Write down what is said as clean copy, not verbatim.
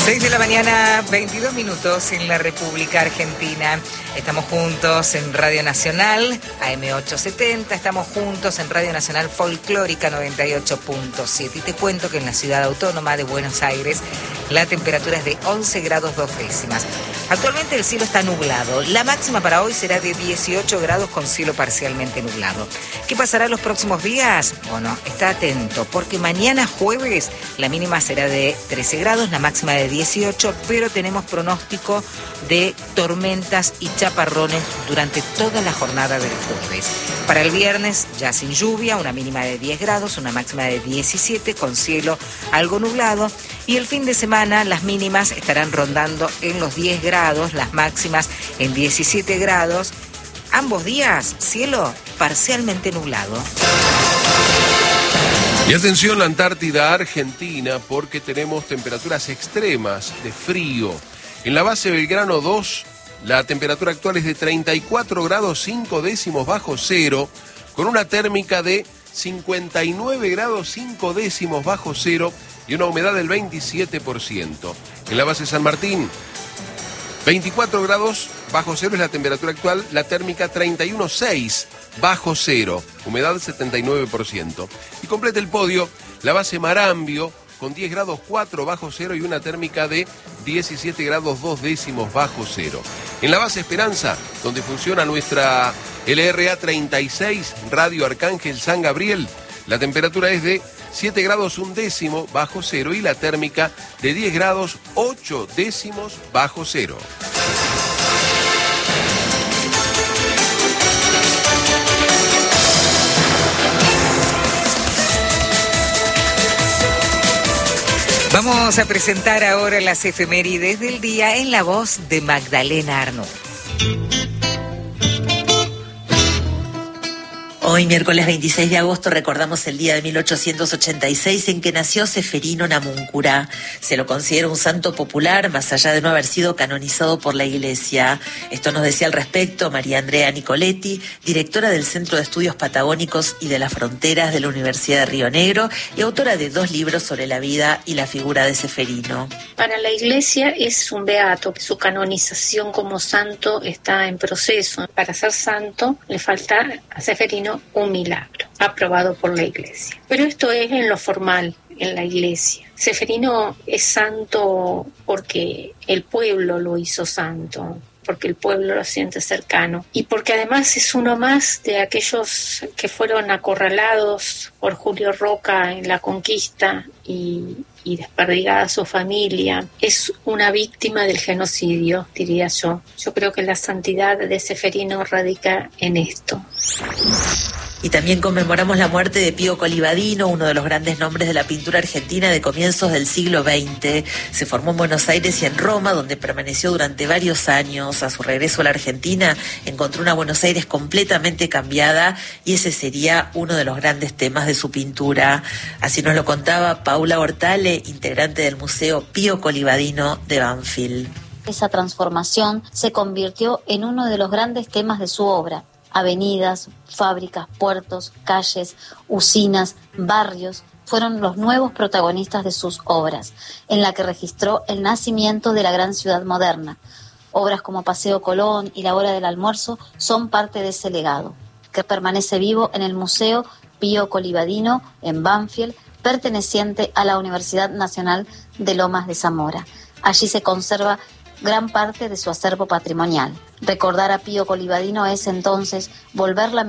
6 de la mañana, 22 minutos en la República Argentina. Estamos juntos en Radio Nacional, AM870. Estamos juntos en Radio Nacional Folclórica 98.7. Y te cuento que en la ciudad autónoma de Buenos Aires la temperatura es de 11 grados 2 décimas. Actualmente el cielo está nublado. La máxima para hoy será de 18 grados con cielo parcialmente nublado. ¿Qué pasará los próximos días? Bueno, está atento, porque mañana jueves la mínima será de 13 grados, la máxima de 18, pero tenemos pronóstico de tormentas y chaparrones durante toda la jornada del jueves. Para el viernes, ya sin lluvia, una mínima de 10 grados, una máxima de 17, con cielo algo nublado. Y el fin de semana, las mínimas estarán rondando en los 10 grados, las máximas en 17 grados. Ambos días, cielo parcialmente nublado. Y atención, la Antártida Argentina, porque tenemos temperaturas extremas de frío. En la base Belgrano 2, la temperatura actual es de 34 grados 5 décimos bajo cero, con una térmica de 59 grados 5 décimos bajo cero y una humedad del 27%. En la base San Martín, 24 grados bajo cero es la temperatura actual, la térmica 31,6 bajo cero, humedad 79%. Y completa el podio la base Marambio con 10 grados 4 bajo cero y una térmica de 17 grados 2 décimos bajo cero. En la base Esperanza, donde funciona nuestra LRA 36 Radio Arcángel San Gabriel, la temperatura es de 7 grados 1 décimo bajo cero y la térmica de 10 grados 8 décimos bajo cero. Vamos a presentar ahora las efemérides del día en la voz de Magdalena Arnaud. Hoy, miércoles 26 de agosto, recordamos el día de 1886 en que nació Ceferino Namuncurá. Se lo considera un santo popular, más allá de no haber sido canonizado por la Iglesia. Esto nos decía al respecto María Andrea Nicoletti, directora del Centro de Estudios Patagónicos y de las Fronteras de la Universidad de Río Negro y autora de 2 libros sobre la vida y la figura de Ceferino. Para la Iglesia es un beato. Su canonización como santo está en proceso. Para ser santo le falta a Ceferino un milagro, aprobado por la Iglesia. Pero esto es en lo formal, en la Iglesia. Ceferino es santo porque el pueblo lo hizo santo, porque el pueblo lo siente cercano y porque además es uno más de aquellos que fueron acorralados por Julio Roca en la conquista y desperdigada su familia. Es una víctima del genocidio, diría yo. Yo creo que la santidad de Ceferino radica en esto. Y también conmemoramos la muerte de Pío Colivadino, uno de los grandes nombres de la pintura argentina de comienzos del siglo XX. Se formó en Buenos Aires y en Roma, donde permaneció durante varios años. A su regreso a la Argentina, encontró una Buenos Aires completamente cambiada y ese sería uno de los grandes temas de su pintura. Así nos lo contaba Paula Hortale, integrante del Museo Pío Colivadino de Banfield. Esa transformación se convirtió en uno de los grandes temas de su obra. Avenidas, fábricas, puertos, calles, usinas, barrios fueron los nuevos protagonistas de sus obras, en la que registró el nacimiento de la gran ciudad moderna. Obras como Paseo Colón y La Hora del Almuerzo son parte de ese legado, que permanece vivo en el Museo Pío Colivadino en Banfield, perteneciente a la Universidad Nacional de Lomas de Zamora. Allí se conserva gran parte de su acervo patrimonial. Recordar a Pío Colivadino es entonces volver la